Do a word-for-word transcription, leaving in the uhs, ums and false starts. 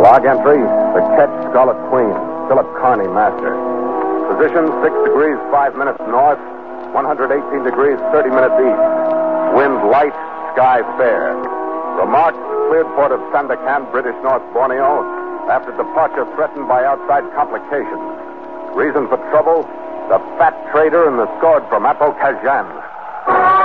Log entry, the Ketch Scarlet Queen, Philip Carney, master. Position, six degrees, five minutes north, one hundred eighteen degrees, thirty minutes east. Wind light, sky fair. Remarks, cleared port of Sandakan, British North Borneo, after departure threatened by outside complications. Reason for trouble, the fat trader and the sword from Apo Kajan.